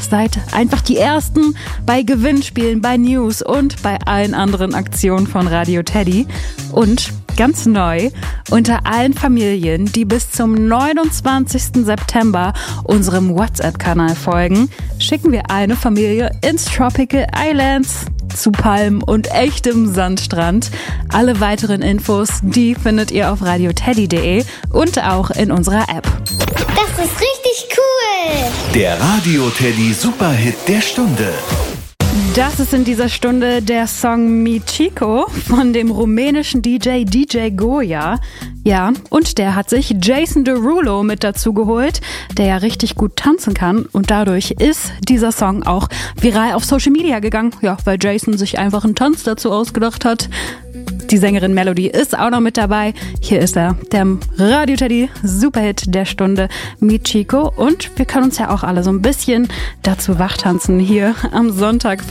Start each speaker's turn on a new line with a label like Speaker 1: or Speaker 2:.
Speaker 1: seid einfach die Ersten bei Gewinnspielen, bei News und bei allen anderen Aktionen von Radio Teddy. Und ganz neu, unter allen Familien, die bis zum 29. September unserem WhatsApp-Kanal folgen, schicken wir eine Familie ins Tropical Islands zu Palmen und echtem Sandstrand. Alle weiteren Infos, die findet ihr auf radioteddy.de und auch in unserer App.
Speaker 2: Das ist richtig cool!
Speaker 3: Der Radio Teddy Superhit der Stunde.
Speaker 1: Das ist in dieser Stunde der Song Mi Chico von dem rumänischen DJ Goya. Ja, und der hat sich Jason Derulo mit dazu geholt, der ja richtig gut tanzen kann. Und dadurch ist dieser Song auch viral auf Social Media gegangen. Ja, weil Jason sich einfach einen Tanz dazu ausgedacht hat. Die Sängerin Melody ist auch noch mit dabei. Hier ist er, der Radio Teddy Superhit der Stunde, Mi Chico. Und wir können uns ja auch alle so ein bisschen dazu wachtanzen hier am Sonntag.